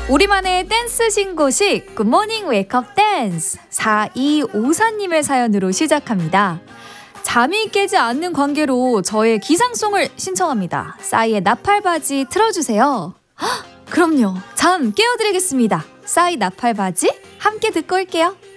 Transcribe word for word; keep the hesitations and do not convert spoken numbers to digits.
우리만의 댄스 신고식 굿모닝 웨이크업 댄스 사이오사님의 사연으로 시작합니다. 잠이 깨지 않는 관계로 저의 기상송을 신청합니다. 싸이의 나팔바지 틀어주세요. 헉, 그럼요. 잠 깨워드리겠습니다. 싸이 나팔바지 함께 듣고 올게요.